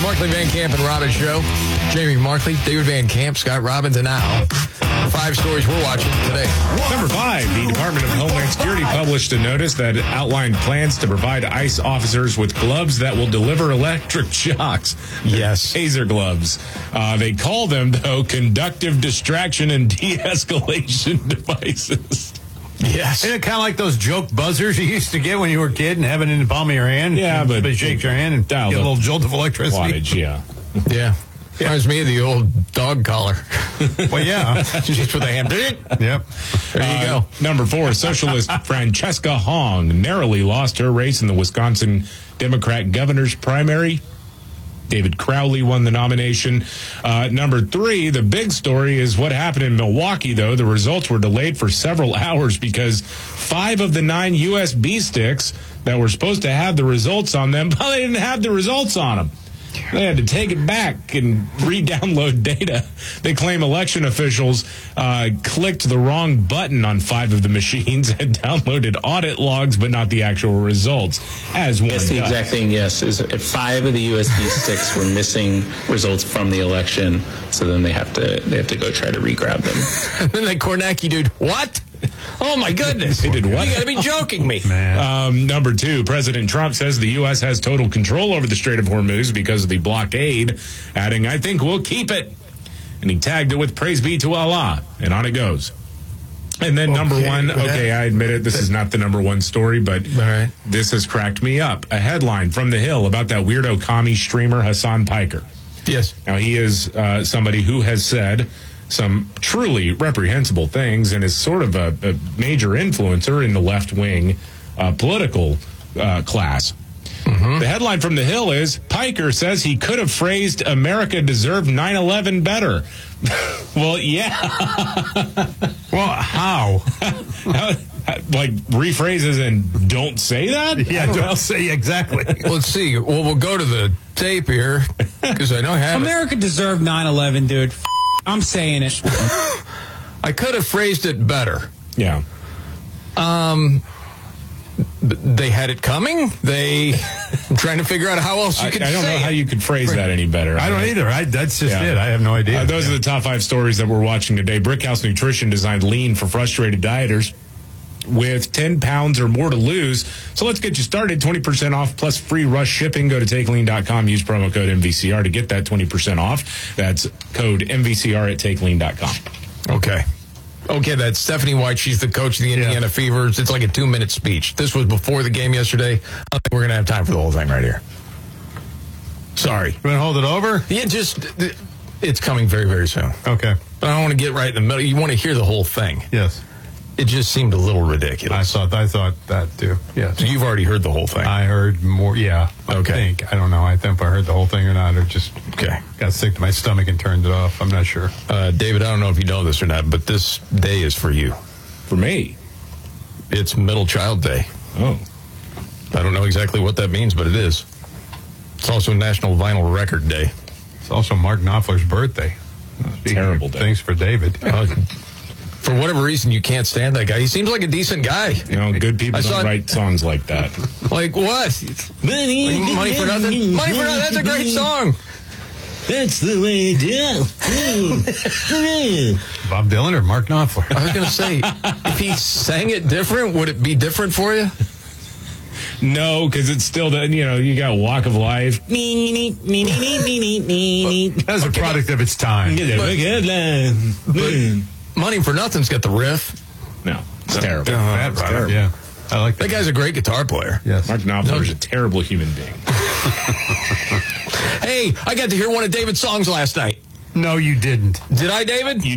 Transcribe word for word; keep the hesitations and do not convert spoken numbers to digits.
The Markley, Van Camp, and Robbins Show. Jamie Markley, David Van Camp, Scott Robbins, and now five stories we're watching today. Number five, the Department of Homeland Security published a notice that outlined plans to provide ICE officers with gloves that will deliver electric shocks. Yes. Taser gloves. Uh, they call them, though, conductive distraction and de-escalation devices. Yes. Isn't it kind of like those joke buzzers you used to get when you were a kid and have it in the palm of your hand? Yeah, but they shake your hand and dial get a the little jolt of electricity. Wattage, yeah. Yeah. Reminds me of the old dog collar. Well, yeah. Just with a hand. Yep. There you Uh, go. Number four, socialist Francesca Hong narrowly lost her race in the Wisconsin Democrat governor's primary. David Crowley won the nomination. Uh, number three, the big story is what happened in Milwaukee, though. The results were delayed for several hours because five of the nine U S B sticks that were supposed to have the results on them, well, they didn't have the results on them. They had to take it back and re-download data. They claim election officials uh, clicked the wrong button on five of the machines and downloaded audit logs, but not the actual results. As one Yes, the does. exact thing, yes. Is five of the U S B sticks were missing results from the election, so then they have to they have to go try to re-grab them. And then that Kornacki dude, what? Oh, my goodness. They did what? You got to be joking me. Man. Um, number two, President Trump says the U S has total control over the Strait of Hormuz because of the blockade, adding, I think we'll keep it. And he tagged it with praise be to Allah. And on it goes. And then Okay, number one, but that- okay, I admit it, this is not the number one story, but All right. this has cracked me up. A headline from The Hill about that weirdo commie streamer Hassan Piker. Yes. Now, he is uh, somebody who has said some truly reprehensible things and is sort of a, a major influencer in the left-wing uh, political uh, class. Mm-hmm. The headline from The Hill is, Piker says he could have phrased America deserved nine eleven better. Well, yeah. Well, how? How- like, rephrases and don't say that? Yeah, don't say exactly. Let's see. Well, we'll go to the tape here because I know I have it. America deserved nine eleven, dude. F- I'm saying it. I could have phrased it better. Yeah. Um, they had it coming. They I'm trying to figure out how else you I, could I don't say know how it. you could phrase that any better. I don't either. I, that's just Yeah. it. I have no idea. Uh, those are the top five stories that we're watching today. Brickhouse Nutrition designed Lean for frustrated dieters with ten pounds or more to lose. So let's get you started. twenty percent off plus free rush shipping. Go to take lean dot com. Use promo code M V C R to get that twenty percent off. That's code M V C R at take lean dot com. Okay. Okay, that's Stephanie White. She's the coach of the Indiana Yeah. Fevers. It's like a two-minute speech. This was before the game yesterday. I don't think we're going to have time for the whole thing right here. Sorry. You want to hold it over? Yeah, just, it's coming very, very soon. Okay. But I don't want to get right in the middle. You want to hear the whole thing. Yes. It just seemed a little I ridiculous. thought I thought that too. Yes. So you've already heard the whole thing. I heard more. Yeah. I Okay. think. I don't know. I think if I heard the whole thing or not, or just Okay. got sick to my stomach and turned it off. I'm not sure. Uh, David, I don't know if you know this or not, but this day is for you. For me. It's Middle Child Day. Oh. I don't know exactly what that means, but it is. It's also National Vinyl Record Day. It's also Mark Knopfler's birthday. Speaking terrible of day. Thanks for David. Uh, for whatever reason, you can't stand that guy. He seems like a decent guy. You know, good people I don't saw- write songs like that. Like what? Money, money for nothing? Money for nothing? That's a great song. That's the way to do. Bob Dylan or Mark Knopfler? I was going to say, if he sang it different, would it be different for you? No, because it's still, the, you know, you got Walk of Life. As a product of its time. Money for Nothing's got the riff. No, it's terrible. Bad It's product, terrible. yeah. I like That that. guy's a great guitar player. Yes. Mark Knopfler is a terrible human being. Hey, I got to hear one of David's songs last night. No, you didn't. Did I, David? You